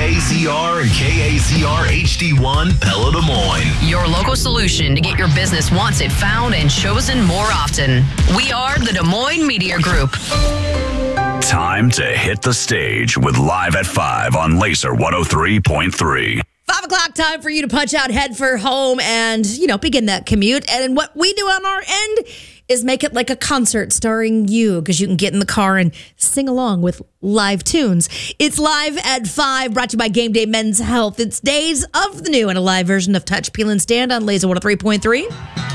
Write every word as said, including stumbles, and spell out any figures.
A Z R and K A Z R H D one Pella Des Moines. Your local solution to get your business once it found and chosen more often. We are the Des Moines Media Group. Time to hit the stage with Live at five on Laser one oh three point three. Five o'clock time for you to punch out, head for home, and, you know, begin that commute. And what we do on our end is make it like a concert starring you, because you can get in the car and sing along with live tunes. It's Live at five, brought to you by Game Day Men's Health. It's Days of the New and a live version of Touch, Peel, and Stand on Laser one oh three point three.